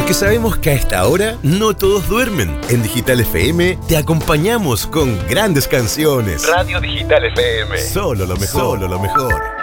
Porque sabemos que a esta hora no todos duermen. En Digital FM te acompañamos con grandes canciones. Radio Digital FM. Solo lo mejor, solo lo mejor.